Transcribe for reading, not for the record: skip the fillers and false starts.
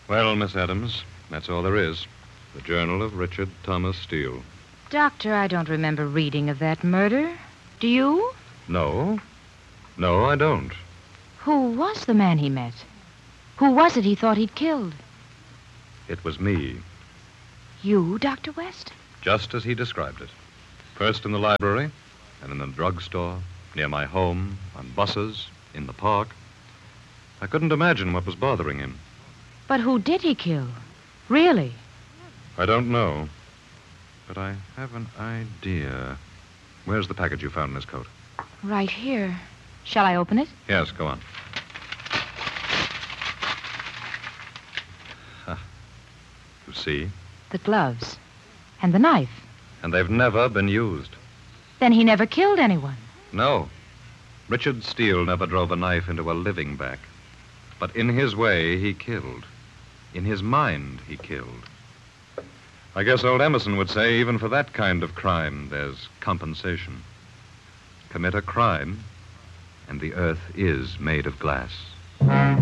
Well, Miss Adams, that's all there is. The Journal of Richard Thomas Steele. Doctor, I don't remember reading of that murder. Do you? No. No, I don't. Who was the man he met? Who was it he thought he'd killed? It was me, You, Dr. West? just as he described it. First in the library, and in the drugstore, near my home, on buses, in the park. I couldn't imagine what was bothering him. But who did he kill? Really? I don't know. But I have an idea. Where's the package you found in his coat? Right here. Shall I open it? Yes, go on. You see? The gloves. And the knife. And they've never been used. Then he never killed anyone. No. Richard Steele never drove a knife into a living back. But in his way, he killed. In his mind, he killed. I guess old Emerson would say even for that kind of crime, there's compensation. Commit a crime, and the earth is made of glass.